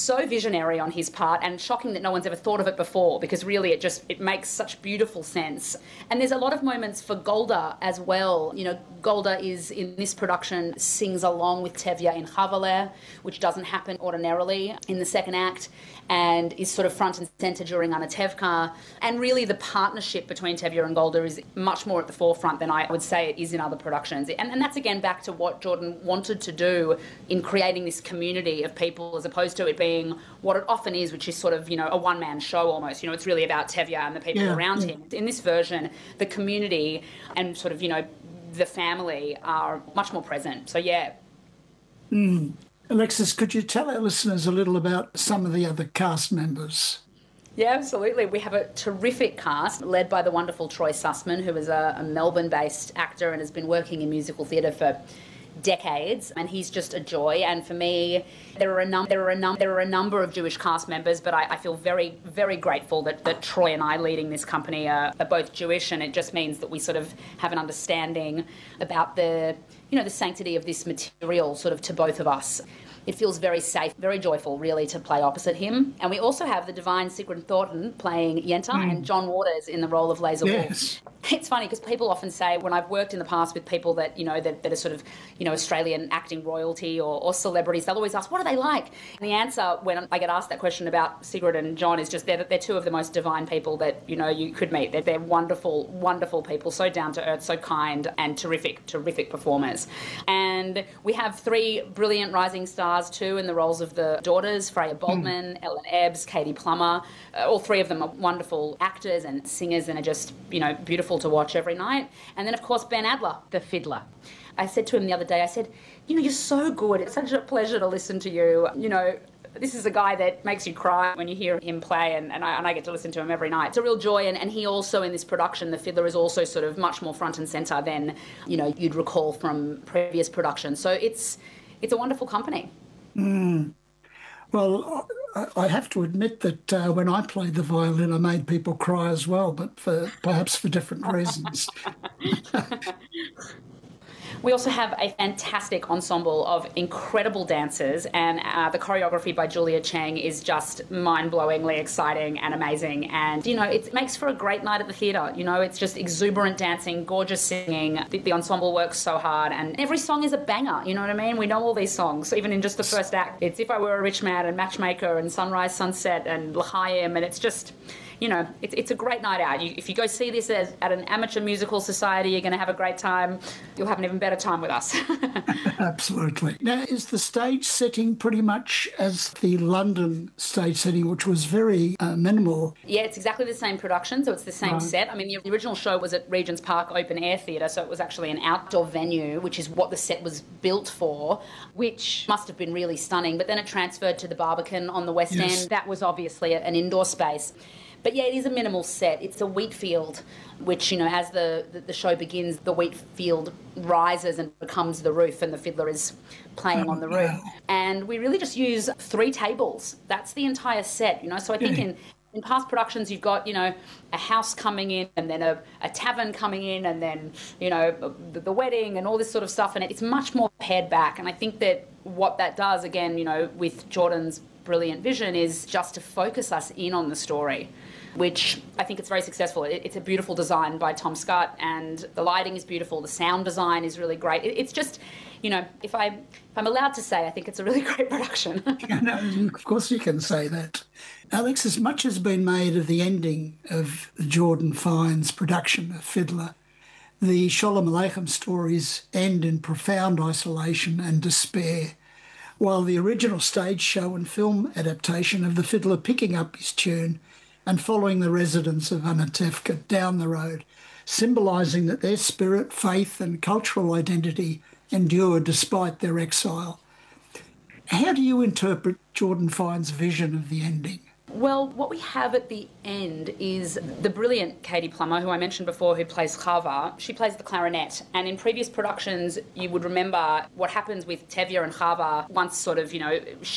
so visionary on his part and shocking that no one's ever thought of it before, because really it makes such beautiful sense. And there's a lot of moments for Golda as well. You know, Golda is in this production sings along with Tevye in Chavale, which doesn't happen ordinarily in the second act, and is sort of front and centre during Anatevka. And really the partnership between Tevye and Golda is much more at the forefront than I would say it is in other productions. And that's again back to what Jordan wanted to do in creating this community of people, as opposed to it being what it often is, which is sort of, you know, a one-man show almost. You know, it's really about Tevye and the people around him. In this version, the community and sort of, you know, the family are much more present. So, yeah. Alexis, could you tell our listeners a little about some of the other cast members? Yeah, absolutely. We have a terrific cast led by the wonderful Troy Sussman, who is a Melbourne-based actor and has been working in musical theatre for decades, and he's just a joy. And for me, there are a number of Jewish cast members, but I feel very, very grateful that Troy and I leading this company are both Jewish, and it just means that we sort of have an understanding about the sanctity of this material sort of to both of us. It feels very safe, very joyful, really, to play opposite him. And we also have the divine Sigrid Thornton playing Yenta and John Waters in the role of Laser Wolf. It's funny because people often say, when I've worked in the past with people that, you know, that are sort of, you know, Australian acting royalty or celebrities, they'll always ask, what are they like? And the answer when I get asked that question about Sigrid and John is just they're two of the most divine people that, you know, you could meet. They're wonderful, wonderful people, so down to earth, so kind, and terrific performers. And we have 3 brilliant rising stars too in the roles of the daughters, Freya Boldman, Ellen Ebbs, Katie Plummer. All 3 of them are wonderful actors and singers and are just, you know, beautiful to watch every night. And then, of course, Ben Adler, the fiddler. I said to him the other day, I said, you know, you're so good. It's such a pleasure to listen to you. You know, this is a guy that makes you cry when you hear him play, and I get to listen to him every night. It's a real joy, and he also, in this production, the fiddler is also sort of much more front and centre than, you know, you'd recall from previous productions. So it's a wonderful company. Well, I have to admit that when I played the violin, I made people cry as well, but perhaps for different reasons. We also have a fantastic ensemble of incredible dancers, and the choreography by Julia Cheng is just mind-blowingly exciting and amazing. And, you know, it makes for a great night at the theatre. You know, it's just exuberant dancing, gorgeous singing. The ensemble works so hard, and every song is a banger, you know what I mean? We know all these songs, even in just the first act. It's If I Were a Rich Man and Matchmaker and Sunrise, Sunset and L'Chaim, and it's just... You know, it's a great night out. If you go see this at an amateur musical society, you're going to have a great time. You'll have an even better time with us. Absolutely. Now, is the stage setting pretty much as the London stage setting, which was very minimal? Yeah, it's exactly the same production, so it's the same set. I mean, the original show was at Regent's Park Open Air Theatre, so it was actually an outdoor venue, which is what the set was built for, which must have been really stunning. But then it transferred to the Barbican on the West End. That was obviously an indoor space. But yeah, it is a minimal set. It's a wheat field, which, you know, as the show begins, the wheat field rises and becomes the roof, and the fiddler is playing on the roof. And we really just use 3 tables. That's the entire set, you know. So I think in past productions, you've got, you know, a house coming in and then a tavern coming in and then, you know, the wedding and all this sort of stuff. And it's much more pared back. And I think that what that does, again, you know, with Jordan's brilliant vision, is just to focus us in on the story, which I think it's very successful. It's a beautiful design by Tom Scott, and the lighting is beautiful. The sound design is really great. It's just, you know, if I'm allowed to say, I think it's a really great production. No, of course you can say that. Alex, as much has been made of the ending of Jordan Fiennes' production of Fiddler, the Sholem Aleichem stories end in profound isolation and despair, while the original stage show and film adaptation of the fiddler picking up his tune and following the residents of Anatevka down the road, symbolising that their spirit, faith and cultural identity endure despite their exile. How do you interpret Jordan Fiennes' vision of the ending? Well, what we have at the end is the brilliant Katie Plummer, who I mentioned before, who plays Chava. She plays the clarinet. And in previous productions, you would remember what happens with Tevye and Chava once sort of, you know, she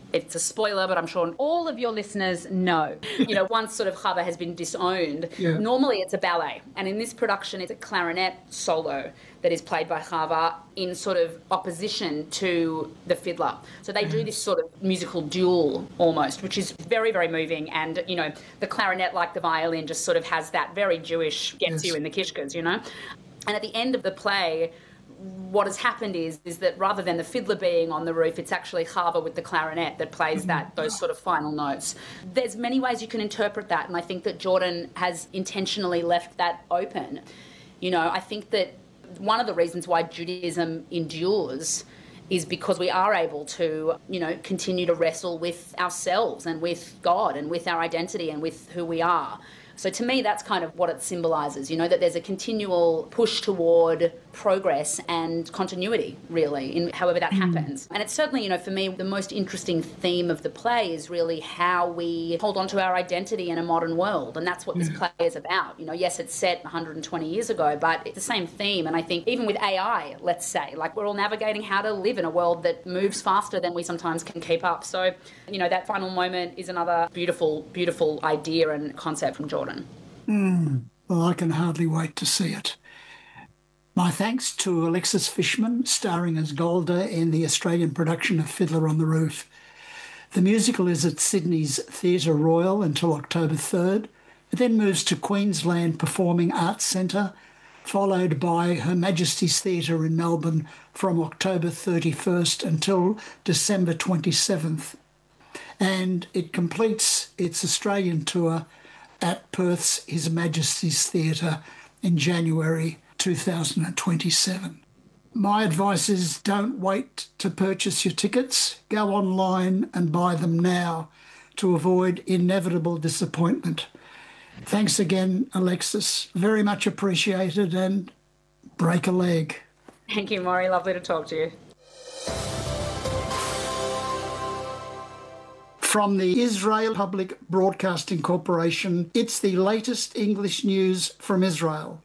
It's a spoiler, but I'm sure all of your listeners know. Once sort of Chava has been disowned, normally it's a ballet. And in this production, it's a clarinet solo that is played by Chava in sort of opposition to the fiddler. So they do this sort of musical duel almost, which is very, very moving. And, the clarinet, like the violin, just sort of has that very Jewish gets you in the kishkas, And at the end of the play, what has happened is that rather than the fiddler being on the roof, it's actually Chava with the clarinet that plays those sort of final notes. There's many ways you can interpret that, and I think that Jordan has intentionally left that open. I think that one of the reasons why Judaism endures is because we are able to, continue to wrestle with ourselves and with God and with our identity and with who we are. So to me, that's kind of what it symbolises, that there's a continual push toward progress and continuity, really, in however that happens. And it's certainly, for me, the most interesting theme of the play is really how we hold on to our identity in a modern world. And that's what this play is about. Yes, it's set 120 years ago, but it's the same theme. And I think even with AI, let's say, like we're all navigating how to live in a world that moves faster than we sometimes can keep up. So, that final moment is another beautiful, beautiful idea and concept from Jordan. Well, I can hardly wait to see it. My thanks to Alexis Fishman, starring as Golda in the Australian production of Fiddler on the Roof. The musical is at Sydney's Theatre Royal until October 3rd. It then moves to Queensland Performing Arts Centre, followed by Her Majesty's Theatre in Melbourne from October 31st until December 27th. And it completes its Australian tour at Perth's His Majesty's Theatre in January 2027. My advice is don't wait to purchase your tickets. Go online and buy them now to avoid inevitable disappointment. Thanks again, Alexis. Very much appreciated, and break a leg. Thank you, Maury. Lovely to talk to you. From the Israel Public Broadcasting Corporation, it's the latest English news from Israel.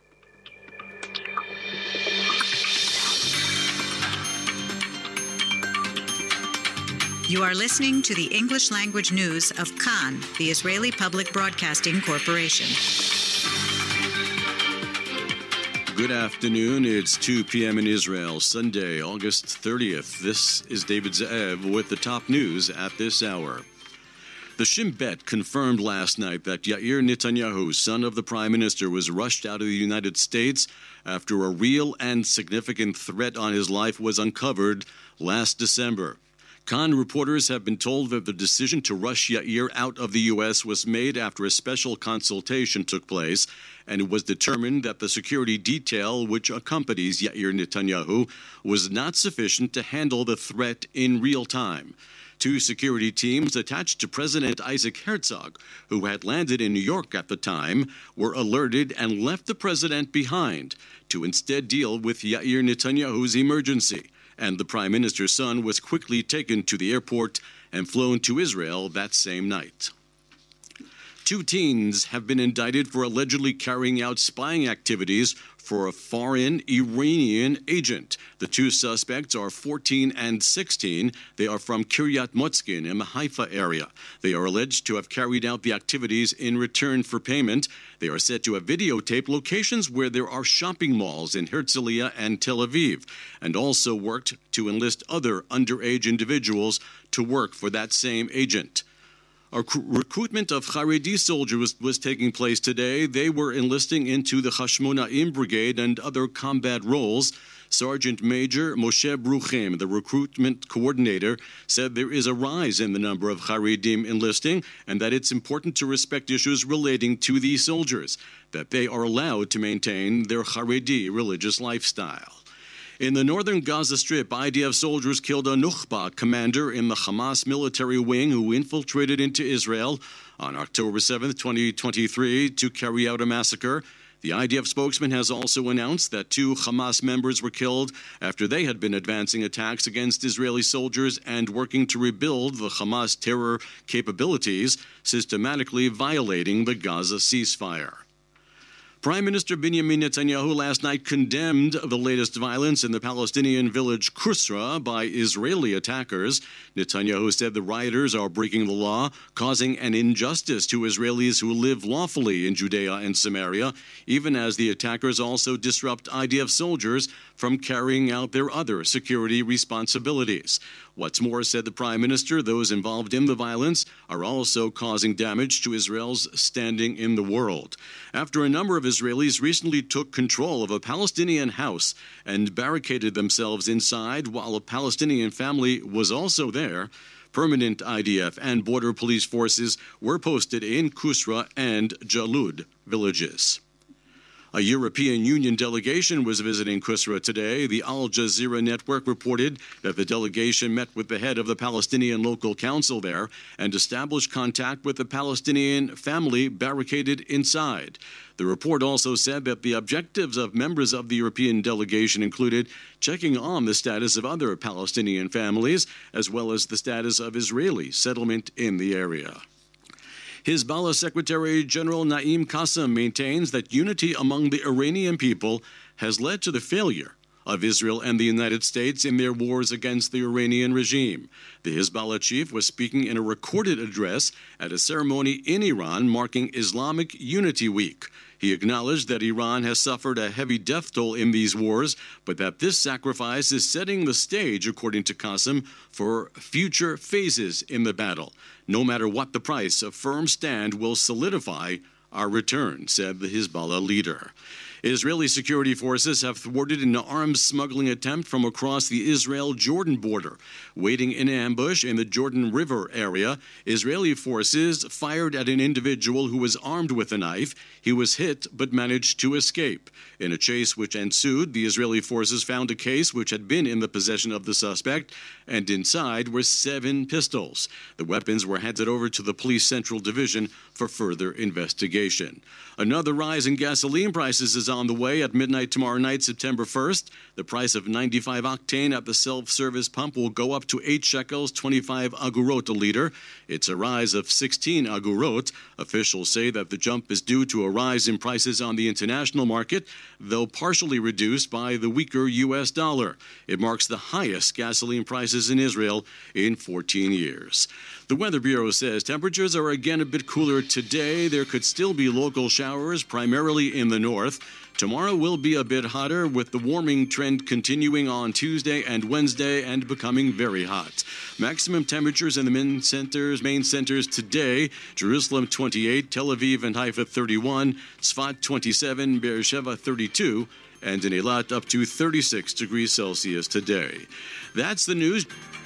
You are listening to the English language news of Kan, the Israeli Public Broadcasting Corporation. Good afternoon. It's 2 p.m. in Israel, Sunday, August 30th. This is David Ze'ev with the top news at this hour. The Shin Bet confirmed last night that Yair Netanyahu, son of the Prime Minister, was rushed out of the United States after a real and significant threat on his life was uncovered last December. Kan reporters have been told that the decision to rush Yair out of the U.S. was made after a special consultation took place, and it was determined that the security detail which accompanies Yair Netanyahu was not sufficient to handle the threat in real time. Two security teams attached to President Isaac Herzog, who had landed in New York at the time, were alerted and left the president behind to instead deal with Yair Netanyahu's emergency. And the Prime Minister's son was quickly taken to the airport and flown to Israel that same night. Two teens have been indicted for allegedly carrying out spying activities for a foreign Iranian agent. The two suspects are 14 and 16. They are from Kiryat Motzkin in the Haifa area. They are alleged to have carried out the activities in return for payment. They are said to have videotaped locations where there are shopping malls in Herzliya and Tel Aviv, and also worked to enlist other underage individuals to work for that same agent. A recruitment of Haredi soldiers was taking place today. They were enlisting into the Hashmonaim Brigade and other combat roles. Sergeant Major Moshe Bruchim, the recruitment coordinator, said there is a rise in the number of Haredim enlisting and that it's important to respect issues relating to these soldiers, that they are allowed to maintain their Haredi religious lifestyle. In the northern Gaza Strip, IDF soldiers killed a Nukhba commander in the Hamas military wing who infiltrated into Israel on October 7, 2023, to carry out a massacre. The IDF spokesman has also announced that two Hamas members were killed after they had been advancing attacks against Israeli soldiers and working to rebuild the Hamas terror capabilities, systematically violating the Gaza ceasefire. Prime Minister Benjamin Netanyahu last night condemned the latest violence in the Palestinian village Kusra by Israeli attackers. Netanyahu said the rioters are breaking the law, causing an injustice to Israelis who live lawfully in Judea and Samaria, even as the attackers also disrupt IDF soldiers from carrying out their other security responsibilities. What's more, said the Prime Minister, those involved in the violence are also causing damage to Israel's standing in the world. After a number of Israelis recently took control of a Palestinian house and barricaded themselves inside while a Palestinian family was also there, permanent IDF and border police forces were posted in Kusra and Jalud villages. A European Union delegation was visiting Kusra today. The Al Jazeera network reported that the delegation met with the head of the Palestinian local council there and established contact with the Palestinian family barricaded inside. The report also said that the objectives of members of the European delegation included checking on the status of other Palestinian families, as well as the status of Israeli settlement in the area. Hezbollah Secretary General Naim Qassem maintains that unity among the Iranian people has led to the failure of Israel and the United States in their wars against the Iranian regime. The Hezbollah chief was speaking in a recorded address at a ceremony in Iran marking Islamic Unity Week. He acknowledged that Iran has suffered a heavy death toll in these wars, but that this sacrifice is setting the stage, according to Qassem, for future phases in the battle. No matter what the price, a firm stand will solidify our return, said the Hezbollah leader. Israeli security forces have thwarted an arms smuggling attempt from across the Israel-Jordan border. Waiting in ambush in the Jordan River area, Israeli forces fired at an individual who was armed with a knife. He was hit but managed to escape. In a chase which ensued, the Israeli forces found a case which had been in the possession of the suspect, and inside were 7 pistols. The weapons were handed over to the police central division for further investigation. Another rise in gasoline prices is on the way. At midnight tomorrow night, September 1st, the price of 95 octane at the self-service pump will go up to 8 shekels, 25 agurot a liter. It's a rise of 16 agurot. Officials say that the jump is due to a rise in prices on the international market, though partially reduced by the weaker U.S. dollar. It marks the highest gasoline prices in Israel in 14 years. The Weather Bureau says temperatures are again a bit cooler today. There could still be local showers, primarily in the north. Tomorrow will be a bit hotter, with the warming trend continuing on Tuesday and Wednesday and becoming very hot. Maximum temperatures in the main centers today: Jerusalem 28, Tel Aviv and Haifa 31, Tzfat 27, Beersheba 32, and in Eilat up to 36 degrees Celsius today. That's the news.